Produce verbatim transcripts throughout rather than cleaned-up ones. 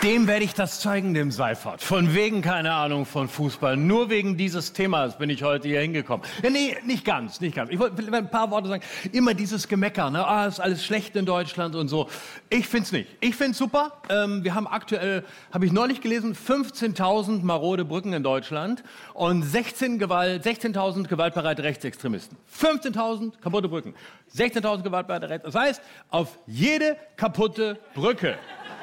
Dem werde ich das zeigen, dem Seifert. Von wegen, keine Ahnung von Fußball. Nur wegen dieses Themas bin ich heute hier hingekommen. Ja, nee, nicht ganz, nicht ganz. Ich wollte ein paar Worte sagen. Immer dieses Gemecker, ne? Ah, ist alles schlecht in Deutschland und so. Ich find's nicht. Ich find's super. Ähm, wir haben aktuell, habe ich neulich gelesen, fünfzehntausend marode Brücken in Deutschland und sechzehn Gewalt, sechzehntausend gewaltbereite Rechtsextremisten. fünfzehntausend kaputte Brücken. sechzehntausend gewaltbereite Rechtsextremisten. Das heißt, auf jede kaputte Brücke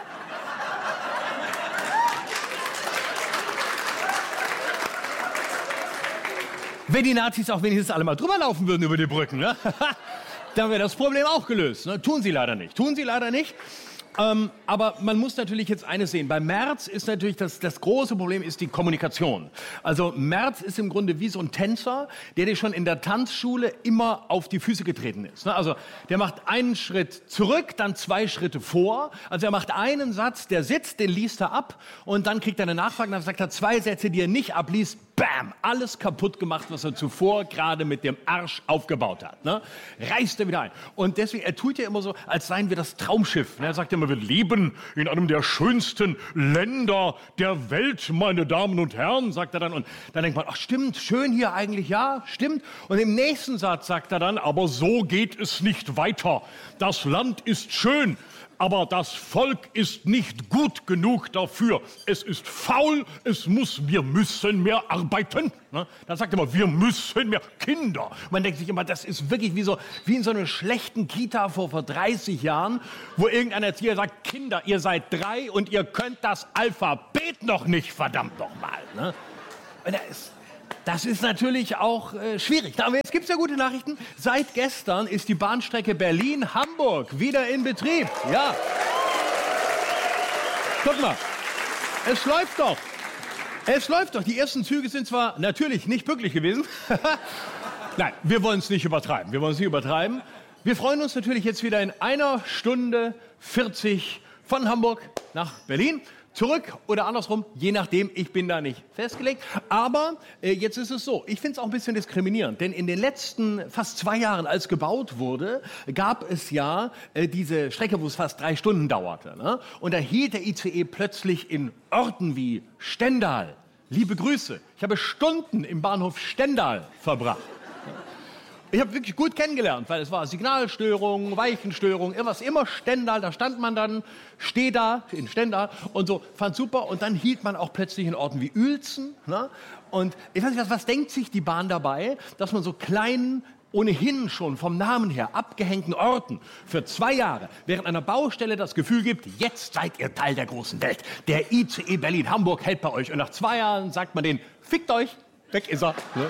wenn die Nazis auch wenigstens alle mal drüber laufen würden über die Brücken, ne? Dann wäre das Problem auch gelöst. Ne? Tun sie leider nicht. Tun sie leider nicht. Ähm, aber man muss natürlich jetzt eines sehen. Bei Merz ist natürlich das, das große Problem ist die Kommunikation. Also Merz ist im Grunde wie so ein Tänzer, der dir schon in der Tanzschule immer auf die Füße getreten ist. Ne? Also der macht einen Schritt zurück, dann zwei Schritte vor. Also er macht einen Satz, der sitzt, den liest er ab und dann kriegt er eine Nachfrage, dann sagt er zwei Sätze, die er nicht abliest. Bam! Alles kaputt gemacht, was er zuvor gerade mit dem Arsch aufgebaut hat. Ne? Reißt er wieder ein. Und deswegen, er tut ja immer so, als seien wir das Traumschiff. Ne? Er sagt immer, wir leben in einem der schönsten Länder der Welt, meine Damen und Herren, sagt er dann. Und dann denkt man, ach stimmt, schön hier eigentlich, ja, stimmt. Und im nächsten Satz sagt er dann, aber so geht es nicht weiter. Das Land ist schön. Aber das Volk ist nicht gut genug dafür. Es ist faul, es muss, wir müssen mehr arbeiten. Ne? Dann sagt er immer, wir müssen mehr Kinder. Man denkt sich immer, das ist wirklich wie, so, wie in so einer schlechten Kita vor, vor dreißig Jahren, wo irgendein Erzieher sagt, Kinder, ihr seid drei und ihr könnt das Alphabet noch nicht, verdammt nochmal. Ne? Und er ist... Das ist natürlich auch äh, schwierig. Aber jetzt gibt es ja gute Nachrichten. Seit gestern ist die Bahnstrecke Berlin-Hamburg wieder in Betrieb. Ja. Guck mal, es läuft doch. Es läuft doch. Die ersten Züge sind zwar natürlich nicht pünktlich gewesen. Nein, wir wollen es nicht übertreiben. Wir wollen es nicht übertreiben. Wir freuen uns natürlich jetzt wieder in einer Stunde vierzig von Hamburg nach Berlin. Zurück oder andersrum, je nachdem, ich bin da nicht festgelegt. Aber äh, jetzt ist es so, ich finde es auch ein bisschen diskriminierend, denn in den letzten fast zwei Jahren, als gebaut wurde, gab es ja äh, diese Strecke, wo es fast drei Stunden dauerte. Ne? Und da hielt der I C E plötzlich in Orten wie Stendal. Liebe Grüße, ich habe Stunden im Bahnhof Stendal verbracht. Ich habe wirklich gut kennengelernt, weil es war Signalstörung, Weichenstörung, irgendwas, immer Stendal, da stand man dann, steh da in Stendal und so, fand super. Und dann hielt man auch plötzlich in Orten wie Uelzen. Ne? Und ich weiß nicht, was, was denkt sich die Bahn dabei, dass man so kleinen, ohnehin schon vom Namen her abgehängten Orten für zwei Jahre während einer Baustelle das Gefühl gibt, jetzt seid ihr Teil der großen Welt. Der I C E Berlin-Hamburg hält bei euch. Und nach zwei Jahren sagt man denen, fickt euch, weg ist er. Ne?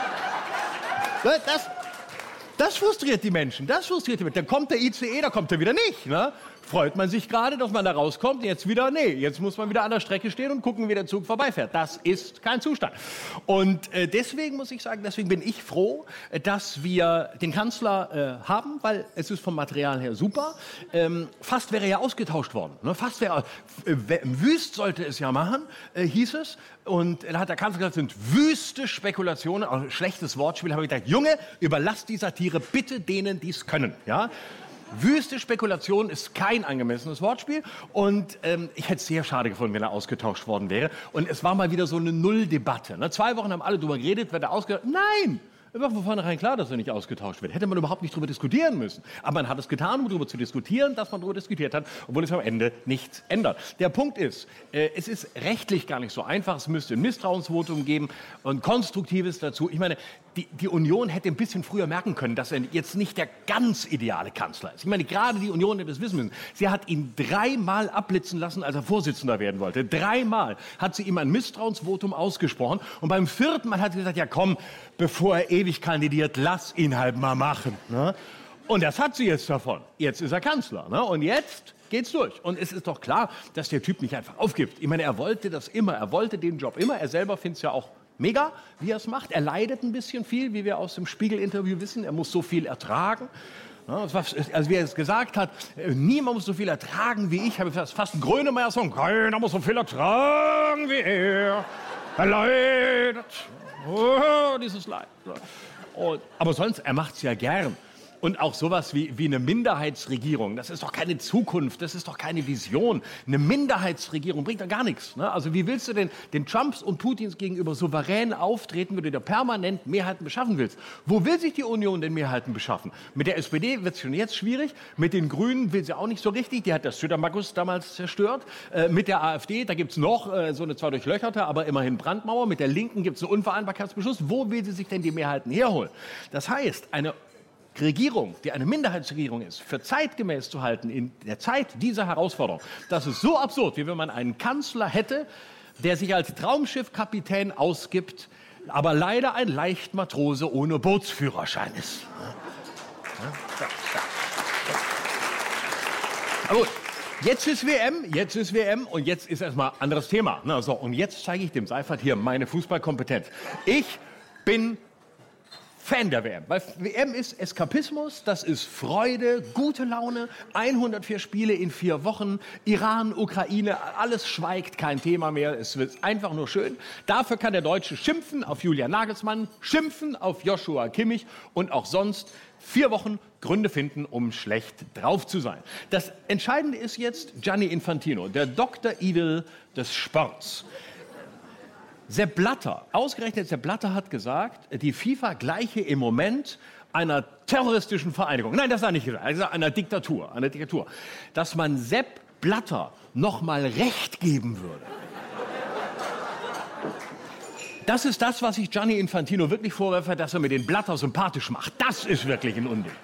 Das... Das frustriert die Menschen, das frustriert die Menschen. Dann kommt der I C E, da kommt er wieder nicht. Ne? Freut man sich gerade, dass man da rauskommt, jetzt wieder, nee, jetzt muss man wieder an der Strecke stehen und gucken, wie der Zug vorbeifährt. Das ist kein Zustand. Und äh, deswegen muss ich sagen, deswegen bin ich froh, äh, dass wir den Kanzler äh, haben, weil es ist vom Material her super. Ähm, fast wäre er ja ausgetauscht worden. Ne? Fast wäre, äh, Wüst sollte es ja machen, äh, hieß es. Und da hat der Kanzler gesagt, sind wüste Spekulationen, auch ein schlechtes Wortspiel. Da habe ich gedacht, Junge, überlass die Satire bitte denen, die es können. Ja? Wüste Spekulation ist kein angemessenes Wortspiel. Und ähm, ich hätte es sehr schade gefunden, wenn er ausgetauscht worden wäre. Und es war mal wieder so eine Nulldebatte. Ne? Zwei Wochen haben alle drüber geredet, wird er ausgetauscht? Nein! Es war von vornherein klar, dass er nicht ausgetauscht wird. Hätte man überhaupt nicht darüber diskutieren müssen. Aber man hat es getan, um darüber zu diskutieren, dass man darüber diskutiert hat, obwohl es am Ende nichts ändert. Der Punkt ist, äh, es ist rechtlich gar nicht so einfach. Es müsste ein Misstrauensvotum geben und Konstruktives dazu. Ich meine, die, die Union hätte ein bisschen früher merken können, dass er jetzt nicht der ganz ideale Kanzler ist. Ich meine, gerade die Union hätte das wissen müssen. Sie hat ihn dreimal abblitzen lassen, als er Vorsitzender werden wollte. Dreimal hat sie ihm ein Misstrauensvotum ausgesprochen. Und beim vierten Mal hat sie gesagt, ja komm, bevor er ewig kandidiert, lass ihn halt mal machen. Ne? Und das hat sie jetzt davon. Jetzt ist er Kanzler. Ne? Und jetzt geht's durch. Und es ist doch klar, dass der Typ nicht einfach aufgibt. Ich meine, er wollte das immer. Er wollte den Job immer. Er selber findet es ja auch mega, wie er es macht. Er leidet ein bisschen viel, wie wir aus dem Spiegel-Interview wissen. Er muss so viel ertragen. Ja, also wie er es gesagt hat, niemand muss so viel ertragen wie ich. Ich habe fast einen Grönemeyer-Song. Keiner muss so viel ertragen wie er. Er leidet. Oh, dieses Leid. Und, aber sonst, er macht es ja gern. Und auch sowas wie, wie eine Minderheitsregierung, das ist doch keine Zukunft, das ist doch keine Vision. Eine Minderheitsregierung bringt doch gar nichts. Ne? Also wie willst du denn den Trumps und Putins gegenüber souverän auftreten, wenn du dir permanent Mehrheiten beschaffen willst? Wo will sich die Union denn Mehrheiten beschaffen? Mit der S P D wird es schon jetzt schwierig, mit den Grünen will sie auch nicht so richtig, die hat das Südermagus damals zerstört. Äh, mit der AfD, da gibt es noch äh, so eine zwar durchlöcherte, aber immerhin Brandmauer. Mit der Linken gibt es einen Unvereinbarkeitsbeschluss. Wo will sie sich denn die Mehrheiten herholen? Das heißt, eine Regierung, die eine Minderheitsregierung ist, für zeitgemäß zu halten in der Zeit dieser Herausforderung, das ist so absurd, wie wenn man einen Kanzler hätte, der sich als Traumschiffkapitän ausgibt, aber leider ein Leichtmatrose ohne Bootsführerschein ist. Aber gut, jetzt ist W M, jetzt ist W M und jetzt ist erstmal ein anderes Thema. Na, so, und jetzt zeige ich dem Seifert hier meine Fußballkompetenz. Ich bin Fan der W M, weil W M ist Eskapismus, das ist Freude, gute Laune, hundertvier Spiele in vier Wochen, Iran, Ukraine, alles schweigt, kein Thema mehr, es wird einfach nur schön. Dafür kann der Deutsche schimpfen auf Julian Nagelsmann, schimpfen auf Joshua Kimmich und auch sonst vier Wochen Gründe finden, um schlecht drauf zu sein. Das Entscheidende ist jetzt Gianni Infantino, der Doktor Evil des Sports. Sepp Blatter, ausgerechnet Sepp Blatter hat gesagt, die FIFA gleiche im Moment einer terroristischen Vereinigung. Nein, das hat er nicht gesagt, er hat gesagt, einer Diktatur, einer Diktatur. Dass man Sepp Blatter noch mal Recht geben würde. Das ist das, was ich Gianni Infantino wirklich vorwerfe, dass er mir den Blatter sympathisch macht. Das ist wirklich ein Unding.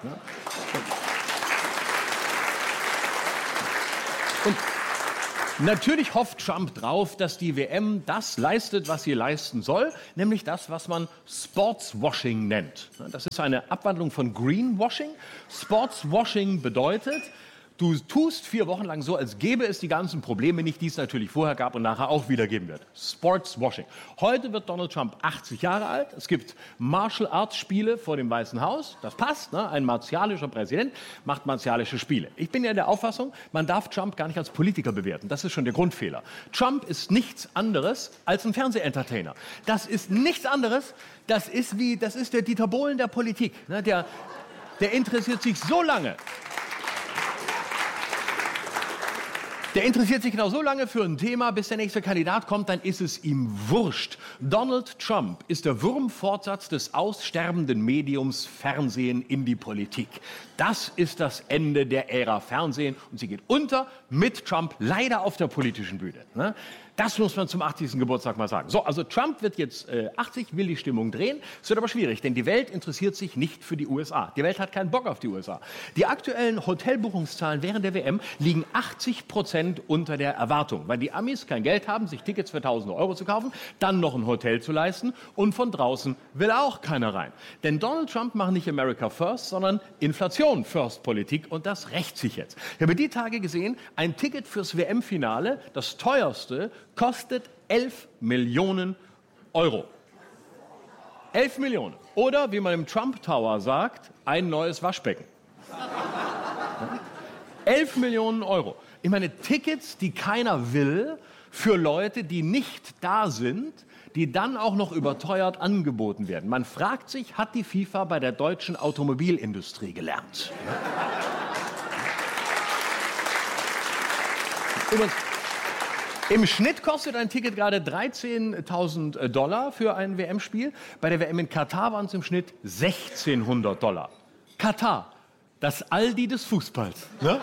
Und natürlich hofft Trump drauf, dass die W M das leistet, was sie leisten soll, nämlich das, was man Sportswashing nennt. Das ist eine Abwandlung von Greenwashing. Sportswashing bedeutet, du tust vier Wochen lang so, als gäbe es die ganzen Probleme nicht, die es natürlich vorher gab und nachher auch wieder geben wird. Sportswashing. Heute wird Donald Trump achtzig Jahre alt. Es gibt Martial Arts Spiele vor dem Weißen Haus. Das passt, ne? Ein martialischer Präsident macht martialische Spiele. Ich bin ja der Auffassung, man darf Trump gar nicht als Politiker bewerten. Das ist schon der Grundfehler. Trump ist nichts anderes als ein Fernsehentertainer. Das ist nichts anderes. Das ist wie, das ist der Dieter Bohlen der Politik. Ne? Der, der interessiert sich so lange. Der interessiert sich genau so lange für ein Thema, bis der nächste Kandidat kommt, dann ist es ihm wurscht. Donald Trump ist der Wurmfortsatz des aussterbenden Mediums Fernsehen in die Politik. Das ist das Ende der Ära Fernsehen und sie geht unter mit Trump leider auf der politischen Bühne. Ne? Das muss man zum achtzigsten Geburtstag mal sagen. So, also Trump wird jetzt äh, achtzig, will die Stimmung drehen. Es wird aber schwierig, denn die Welt interessiert sich nicht für die U S A. Die Welt hat keinen Bock auf die U S A. Die aktuellen Hotelbuchungszahlen während der W M liegen achtzig Prozent unter der Erwartung, weil die Amis kein Geld haben, sich Tickets für tausende Euro zu kaufen, dann noch ein Hotel zu leisten und von draußen will auch keiner rein. Denn Donald Trump macht nicht America First, sondern Inflation First Politik und das rächt sich jetzt. Ich habe die Tage gesehen, ein Ticket fürs W M-Finale, das teuerste, kostet elf Millionen Euro. elf Millionen. Oder, wie man im Trump Tower sagt, ein neues Waschbecken. elf Millionen Euro. Ich meine, Tickets, die keiner will, für Leute, die nicht da sind, die dann auch noch überteuert angeboten werden. Man fragt sich, hat die FIFA bei der deutschen Automobilindustrie gelernt? Übrigens, im Schnitt kostet ein Ticket gerade dreizehntausend Dollar für ein W M-Spiel. Bei der W M in Katar waren es im Schnitt sechzehnhundert Dollar. Katar, das Aldi des Fußballs. Ne?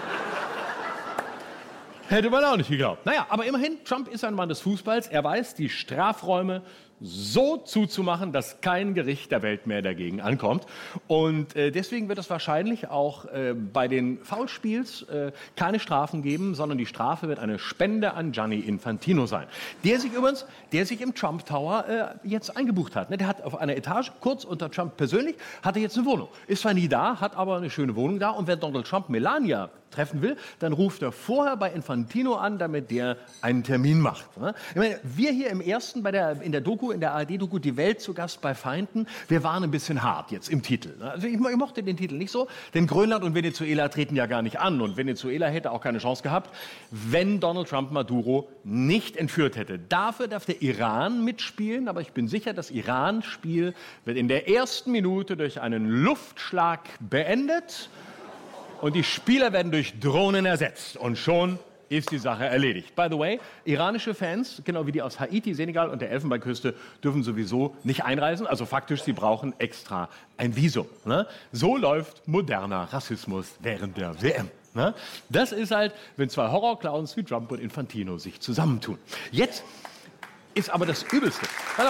Hätte man auch nicht geglaubt. Naja, aber immerhin, Trump ist ein Mann des Fußballs. Er weiß, die Strafräume so zuzumachen, dass kein Gericht der Welt mehr dagegen ankommt. Und äh, deswegen wird es wahrscheinlich auch äh, bei den Foulspiels äh, keine Strafen geben, sondern die Strafe wird eine Spende an Gianni Infantino sein. Der sich übrigens, der sich im Trump Tower äh, jetzt eingebucht hat. Ne? Der hat auf einer Etage, kurz unter Trump persönlich, hat er jetzt eine Wohnung. Ist zwar nie da, hat aber eine schöne Wohnung da. Und wenn Donald Trump Melania treffen will, dann ruft er vorher bei Infantino an, damit der einen Termin macht. Ne? Ich meine, wir hier im Ersten bei der, in der Doku Doku, in der A R D-Doku Die Welt zu Gast bei Feinden. Wir waren ein bisschen hart jetzt im Titel. Also ich, ich mochte den Titel nicht so, denn Grönland und Venezuela treten ja gar nicht an. Und Venezuela hätte auch keine Chance gehabt, wenn Donald Trump Maduro nicht entführt hätte. Dafür darf der Iran mitspielen, aber ich bin sicher, das Iran-Spiel wird in der ersten Minute durch einen Luftschlag beendet und die Spieler werden durch Drohnen ersetzt. Und schon ist die Sache erledigt. By the way, iranische Fans, genau wie die aus Haiti, Senegal und der Elfenbeinküste, dürfen sowieso nicht einreisen. Also faktisch, sie brauchen extra ein Visum. Ne? So läuft moderner Rassismus während der W M. Ne? Das ist halt, wenn zwei Horrorclowns wie Trump und Infantino sich zusammentun. Jetzt ist aber das Übelste. Hallo.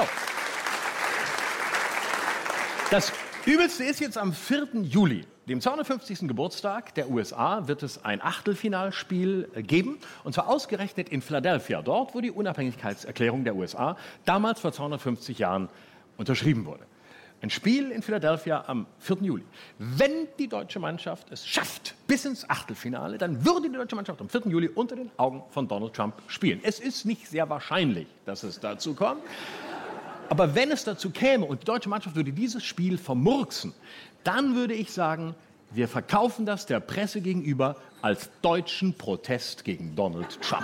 Das Übelste ist jetzt am vierten Juli. Dem zweihundertfünfzigsten Geburtstag der U S A wird es ein Achtelfinalspiel geben, und zwar ausgerechnet in Philadelphia, dort, wo die Unabhängigkeitserklärung der U S A damals vor zweihundertfünfzig Jahren unterschrieben wurde. Ein Spiel in Philadelphia am vierten Juli. Wenn die deutsche Mannschaft es schafft bis ins Achtelfinale, dann würde die deutsche Mannschaft am vierten Juli unter den Augen von Donald Trump spielen. Es ist nicht sehr wahrscheinlich, dass es dazu kommt. Aber wenn es dazu käme und die deutsche Mannschaft würde dieses Spiel vermurksen, dann würde ich sagen, wir verkaufen das der Presse gegenüber als deutschen Protest gegen Donald Trump.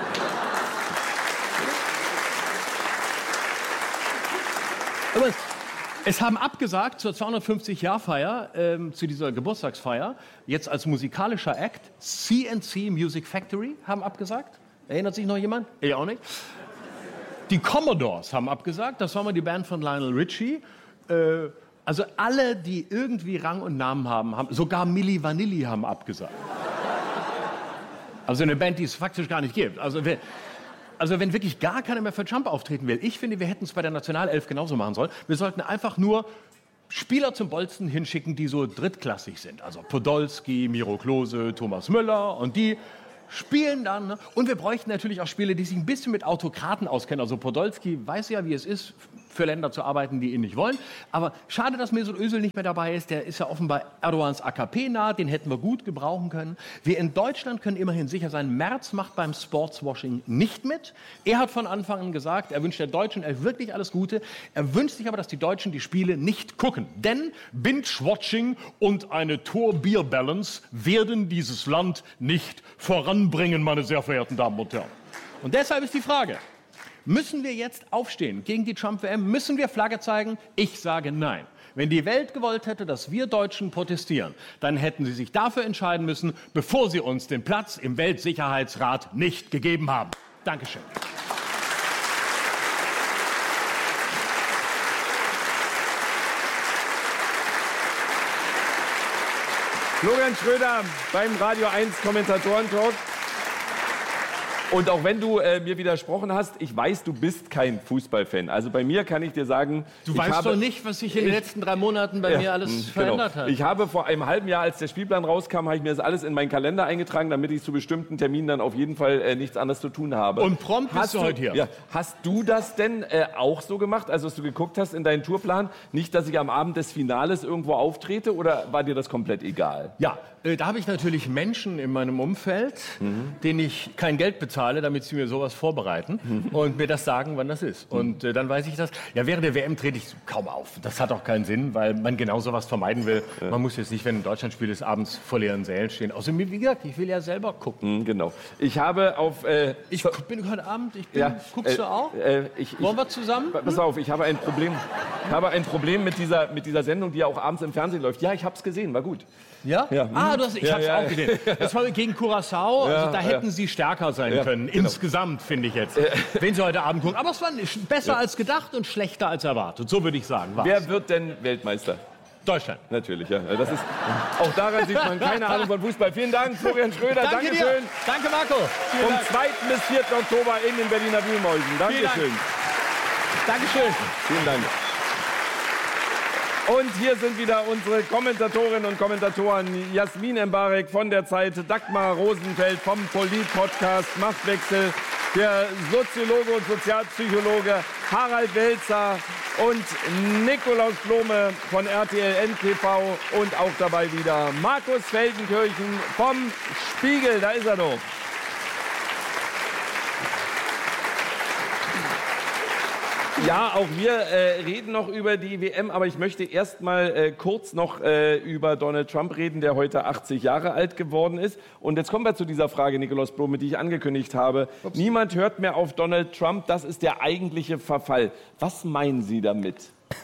Aber es haben abgesagt zur zweihundertfünfzig-Jahr-Feier, ähm, zu dieser Geburtstagsfeier, jetzt als musikalischer Act, C and C Music Factory haben abgesagt. Erinnert sich noch jemand? Ich auch nicht. Die Commodores haben abgesagt, das war mal die Band von Lionel Richie. Äh, also alle, die irgendwie Rang und Namen haben, haben sogar Milli Vanilli haben abgesagt. Also eine Band, die es faktisch gar nicht gibt. Also, wer, also wenn wirklich gar keiner mehr für Trump auftreten will, ich finde, wir hätten es bei der Nationalelf genauso machen sollen. Wir sollten einfach nur Spieler zum Bolzen hinschicken, die so drittklassig sind. Also Podolski, Miro Klose, Thomas Müller, und die spielen dann. Ne? Und wir bräuchten natürlich auch Spieler, die sich ein bisschen mit Autokraten auskennen. Also Podolski weiß ja, wie es ist, für Länder zu arbeiten, die ihn nicht wollen. Aber schade, dass Mesut Özil nicht mehr dabei ist. Der ist ja offenbar Erdogans A K P nah. Den hätten wir gut gebrauchen können. Wir in Deutschland können immerhin sicher sein, Merz macht beim Sportswashing nicht mit. Er hat von Anfang an gesagt, er wünscht der Deutschen Elf wirklich alles Gute. Er wünscht sich aber, dass die Deutschen die Spiele nicht gucken. Denn Binge-Watching und eine Tor-Bier-Balance werden dieses Land nicht voranbringen, meine sehr verehrten Damen und Herren. Und deshalb ist die Frage, müssen wir jetzt aufstehen gegen die Trump-W M? Müssen wir Flagge zeigen? Ich sage nein. Wenn die Welt gewollt hätte, dass wir Deutschen protestieren, dann hätten sie sich dafür entscheiden müssen, bevor sie uns den Platz im Weltsicherheitsrat nicht gegeben haben. Dankeschön. Florian Schröder beim Radio eins Kommentatoren-Talk. Und auch wenn du äh, mir widersprochen hast, ich weiß, du bist kein Fußballfan. Also bei mir kann ich dir sagen... Du weißt habe, doch nicht, was sich in den ich, letzten drei Monaten bei ja, mir alles genau. verändert hat. Ich habe vor einem halben Jahr, als der Spielplan rauskam, habe ich mir das alles in meinen Kalender eingetragen, damit ich zu bestimmten Terminen dann auf jeden Fall äh, nichts anderes zu tun habe. Und prompt bist hast du heute hier. Ja, hast du das denn äh, auch so gemacht, also dass du geguckt hast in deinen Tourplan? Nicht, dass ich am Abend des Finales irgendwo auftrete, oder war dir das komplett egal? Ja, äh, da habe ich natürlich Menschen in meinem Umfeld, mhm. denen ich kein Geld bezahle, damit sie mir sowas vorbereiten mhm. und mir das sagen, wann das ist. Mhm. Und äh, dann weiß ich das. Ja, während der W M trete ich kaum auf. Das hat auch keinen Sinn, weil man genau sowas vermeiden will. Ja. Man muss jetzt nicht, wenn ein Deutschlandspiel ist, abends vor leeren Sälen stehen. Außerdem, wie gesagt, ich will ja selber gucken. Mhm, genau. Ich habe auf... Äh, ich bin heute Abend, ich bin... Ja, guckst äh, du auch? Äh, ich, Wollen ich, wir zusammen? Pass auf, ich habe ein Problem, ich habe ein Problem mit, dieser, mit dieser Sendung, die ja auch abends im Fernsehen läuft. Ja, ich habe es gesehen, war gut. Ja? Ja. Ah, du hast, ich ja, habe es ja, auch gesehen. Das war gegen Curaçao, ja, also da hätten ja. sie stärker sein ja, können, genau. insgesamt, finde ich jetzt, wenn sie heute Abend gucken. Aber es war besser ja. als gedacht und schlechter als erwartet, so würde ich sagen. War's. Wer wird denn Weltmeister? Deutschland. Natürlich, ja. Das ist, auch daran sieht man keine Ahnung von Fußball. Vielen Dank, Florian Schröder. Danke Dankeschön. dir. Danke, Marco. Vielen Vom Dank. zweiten bis vierten Oktober in den Berliner Wühlmäusen. Dankeschön. Dank. Dankeschön. Vielen Dank. Und hier sind wieder unsere Kommentatorinnen und Kommentatoren. Jasmin Embarek von der Zeit, Dagmar Rosenfeld vom Polit-Podcast Machtwechsel, der Soziologe und Sozialpsychologe Harald Welzer und Nikolaus Blome von R T L N T V und auch dabei wieder Markus Feldenkirchen vom Spiegel. Da ist er doch. Ja, auch wir äh, reden noch über die W M, aber ich möchte erst mal äh, kurz noch äh, über Donald Trump reden, der heute achtzig Jahre alt geworden ist. Und jetzt kommen wir zu dieser Frage, Nikolaus Blome, die ich angekündigt habe. Ups. Niemand hört mehr auf Donald Trump, das ist der eigentliche Verfall. Was meinen Sie damit?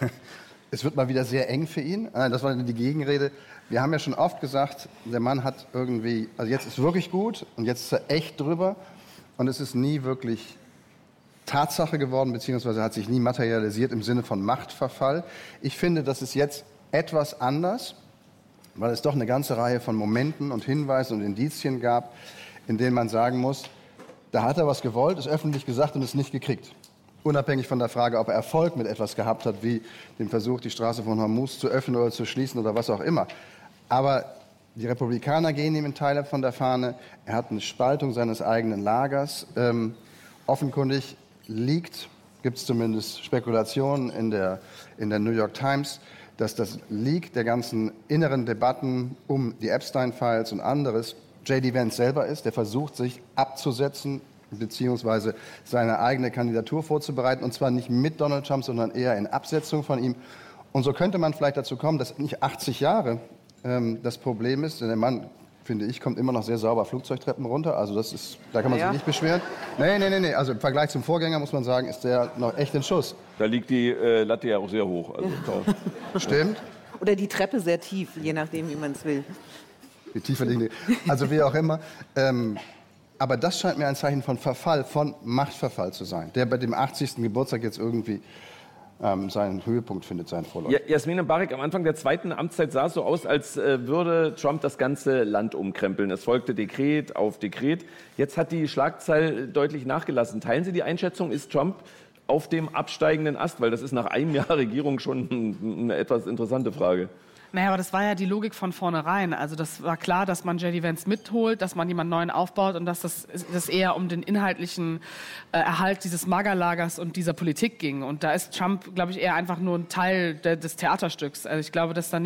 Es wird mal wieder sehr eng für ihn. Das war die Gegenrede. Wir haben ja schon oft gesagt, der Mann hat irgendwie, also jetzt ist wirklich gut und jetzt ist er echt drüber. Und es ist nie wirklich Tatsache geworden, beziehungsweise hat sich nie materialisiert im Sinne von Machtverfall. Ich finde, das ist jetzt etwas anders, weil es doch eine ganze Reihe von Momenten und Hinweisen und Indizien gab, in denen man sagen muss, da hat er was gewollt, ist öffentlich gesagt und es nicht gekriegt. Unabhängig von der Frage, ob er Erfolg mit etwas gehabt hat, wie dem Versuch, die Straße von Hormuz zu öffnen oder zu schließen oder was auch immer. Aber die Republikaner gehen ihm in Teile von der Fahne. Er hat eine Spaltung seines eigenen Lagers. Ähm, offenkundig liegt, gibt es zumindest Spekulationen in der, in der New York Times, dass das Leak der ganzen inneren Debatten um die Epstein-Files und anderes J D Vance selber ist, der versucht, sich abzusetzen beziehungsweise seine eigene Kandidatur vorzubereiten, und zwar nicht mit Donald Trump, sondern eher in Absetzung von ihm. Und so könnte man vielleicht dazu kommen, dass nicht achtzig Jahre ähm, das Problem ist, denn der Mann, finde ich, kommt immer noch sehr sauber Flugzeugtreppen runter. Also das ist, da kann man ja. sich nicht beschweren. Nee, nee, nee, nee. Also im Vergleich zum Vorgänger muss man sagen, ist der noch echt in Schuss. Da liegt die äh, Latte ja auch sehr hoch. Also, Stimmt. Oder die Treppe sehr tief, je nachdem, wie man es will. Die tiefer liegende. Also wie auch immer. Ähm, aber das scheint mir ein Zeichen von Verfall, von Machtverfall zu sein, der bei dem achtzigsten Geburtstag jetzt irgendwie Ähm, seinen Höhepunkt findet, seinen Vorlauf. Ja, Jasmin Mbarek, am Anfang der zweiten Amtszeit sah es so aus, als äh, würde Trump das ganze Land umkrempeln. Es folgte Dekret auf Dekret. Jetzt hat die Schlagzahl deutlich nachgelassen. Teilen Sie die Einschätzung, ist Trump auf dem absteigenden Ast? Weil das ist nach einem Jahr Regierung schon eine etwas interessante Frage. Naja, aber das war ja die Logik von vornherein. Also das war klar, dass man J D Vance mitholt, dass man jemanden neuen aufbaut und dass das, das eher um den inhaltlichen äh, Erhalt dieses MAGA-Lagers und dieser Politik ging. Und da ist Trump, glaube ich, eher einfach nur ein Teil de, des Theaterstücks. Also ich glaube, dass dann